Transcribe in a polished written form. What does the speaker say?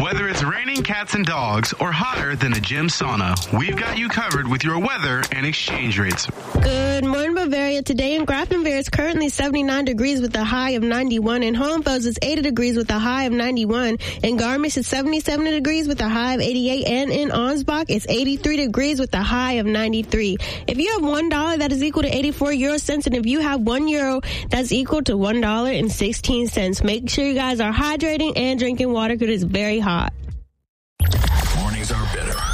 Whether it's raining cats and dogs or hotter than a gym sauna, we've got you covered with your weather and exchange rates. Good morning, Bavaria. Today in Graftonville, it's currently 79 degrees with a high of 91. In Hohenfels, it's 80 degrees with a high of 91. In Garmisch, it's 77 degrees with a high of 88. And in Ansbach, it's 83 degrees with a high of 93. If you have $1, that is equal to 84 euro cents. And if you have €1, that's equal to $1.16. Make sure you guys are hydrating and drinking water because it's very hot. Mornings are better